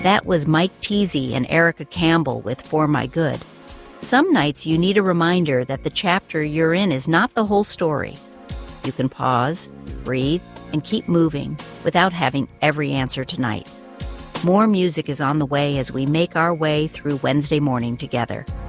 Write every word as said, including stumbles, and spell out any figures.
That was Mike Teasy and Erica Campbell with For My Good. Some nights you need a reminder that the chapter you're in is not the whole story. You can pause, breathe, and keep moving without having every answer tonight. More music is on the way as we make our way through Wednesday morning together.